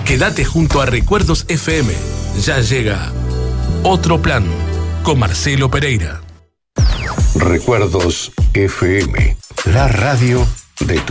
Quédate junto a Recuerdos FM. Ya llega Otro Plan con Marcelo Pereira. Recuerdos FM, la radio de tu